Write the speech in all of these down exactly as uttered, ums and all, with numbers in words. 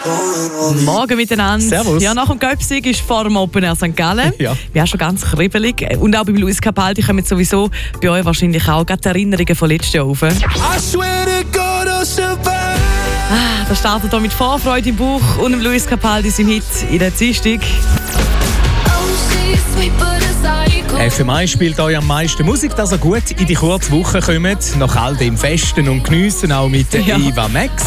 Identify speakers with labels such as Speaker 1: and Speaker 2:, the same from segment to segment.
Speaker 1: Morgen miteinander.
Speaker 2: Servus.
Speaker 1: Ja, nach dem Göpsig ist vor dem Open Air Sankt Gallen.
Speaker 2: Ja.
Speaker 1: Ja, schon ganz kribbelig. Und auch beim Luis Capaldi kommen sowieso bei euch wahrscheinlich auch gerade die Erinnerungen von letztem Jahr auf. Ah, das startet hier mit Vorfreude im Bauch und dem Luis Capaldi sein Hit in der Dienstag.
Speaker 2: F M eins spielt euch am meisten Musik, dass ihr gut in die kurze Woche kommt. Nach all dem Festen und Geniessen, auch mit der
Speaker 1: Ja.
Speaker 2: Eva Max.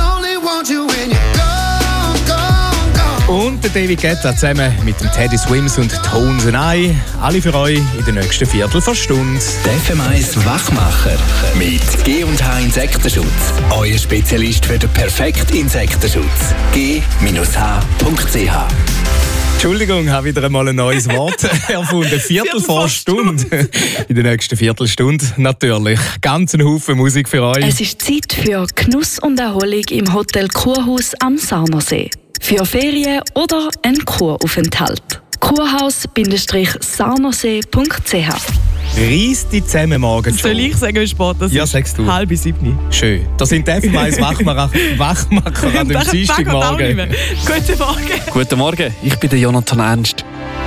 Speaker 2: Und der David Guetta zusammen mit dem Teddy Swims und Tones and I. Alle für euch in der nächsten Viertel von Stunde.
Speaker 3: Der F M eins Wachmacher mit G und H Insektenschutz. Euer Spezialist für den perfekten Insektenschutz. G H punkt C H.
Speaker 2: Entschuldigung, ich habe wieder einmal ein neues Wort erfunden. Viertel vor Stunde. In der nächsten Viertelstunde natürlich. Ganz ein Haufen Musik für euch.
Speaker 4: Es ist Zeit für Genuss und Erholung im Hotel Kurhaus am Sarnersee. Für Ferien oder einen Kuraufenthalt. kurhaus Sarnersee punkt C H.
Speaker 2: Reiss die zusammen morgen schon.
Speaker 1: Soll ich sagen, wie spät das
Speaker 2: Ja,
Speaker 1: ist?
Speaker 2: sagst du.
Speaker 1: Halb sieben.
Speaker 2: Schön. Das sind die F M eins Wachmacher, Wachmacher an dem Dienstagmorgen.
Speaker 1: Guten Morgen.
Speaker 5: Guten Morgen, ich bin der Jonathan Ernst.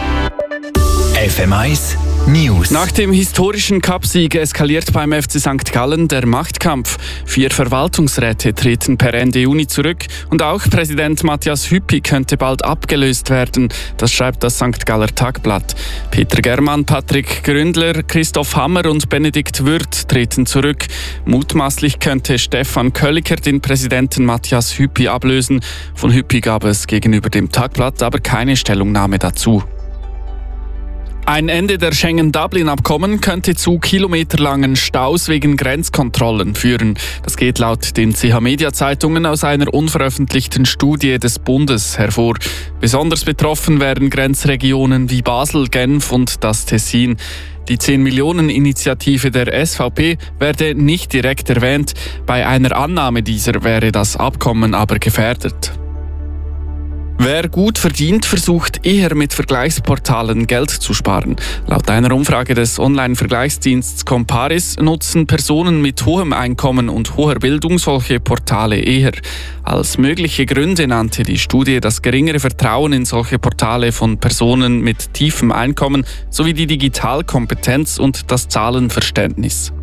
Speaker 3: F M eins News.
Speaker 5: Nach dem historischen Cupsieg eskaliert beim F C Sankt Gallen der Machtkampf. Vier Verwaltungsräte treten per Ende Juni zurück und auch Präsident Matthias Hüppi könnte bald abgelöst werden. Das schreibt das Sankt Galler Tagblatt. Peter Germann, Patrick Gründler, Christoph Hammer und Benedikt Würth treten zurück. Mutmaßlich könnte Stefan Kölliker den Präsidenten Matthias Hüppi ablösen. Von Hüppi gab es gegenüber dem Tagblatt aber keine Stellungnahme dazu. Ein Ende der Schengen-Dublin-Abkommen könnte zu kilometerlangen Staus wegen Grenzkontrollen führen. Das geht laut den C H-Media-Zeitungen aus einer unveröffentlichten Studie des Bundes hervor. Besonders betroffen wären Grenzregionen wie Basel, Genf und das Tessin. Die zehn-Millionen-Initiative der S V P werde nicht direkt erwähnt. Bei einer Annahme dieser wäre das Abkommen aber gefährdet. Wer gut verdient, versucht eher mit Vergleichsportalen Geld zu sparen. Laut einer Umfrage des Online-Vergleichsdienstes Comparis nutzen Personen mit hohem Einkommen und hoher Bildung solche Portale eher. Als mögliche Gründe nannte die Studie das geringere Vertrauen in solche Portale von Personen mit tiefem Einkommen sowie die Digitalkompetenz und das Zahlenverständnis.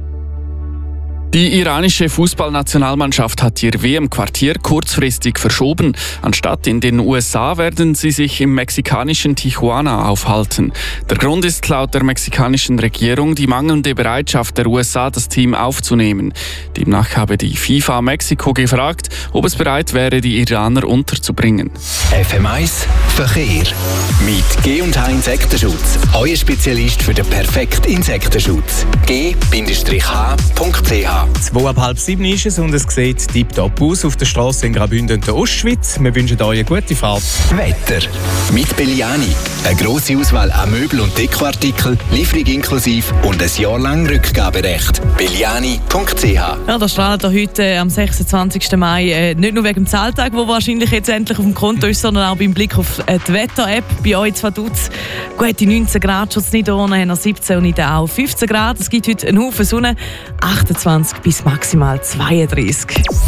Speaker 5: Die iranische Fußballnationalmannschaft hat ihr W M-Quartier kurzfristig verschoben. Anstatt in den U S A werden sie sich im mexikanischen Tijuana aufhalten. Der Grund ist laut der mexikanischen Regierung die mangelnde Bereitschaft der U S A, das Team aufzunehmen. Demnach habe die FIFA Mexiko gefragt, ob es bereit wäre, die Iraner unterzubringen.
Speaker 3: F M eins Verkehr mit G und H Insektenschutz. Euer Spezialist für den perfekten Insektenschutz. G H punkt C H.
Speaker 2: Zwei ab halb sieben ist es und es sieht tipptopp aus auf der Straße in Graubünden und der Ostschweiz. Wir wünschen euch eine gute Fahrt.
Speaker 3: Wetter mit Belliani. Eine grosse Auswahl an Möbel- und Dekoartikel, Lieferung inklusive und ein Jahr lang Rückgaberecht. Belliani punkt C H.
Speaker 1: Ja, das strahlt auch heute am sechsundzwanzigsten Mai äh, nicht nur wegen dem Zahltag, der wahrscheinlich jetzt endlich auf dem Konto ist, sondern auch beim Blick auf äh, die Wetter-App. Bei euch in Vaduz gute neunzehn Grad, schon in Niederrhein haben wir siebzehn und in der auch fünfzehn Grad. Es gibt heute einen Haufen Sonne, achtundzwanzig bis maximal zweiunddreißig.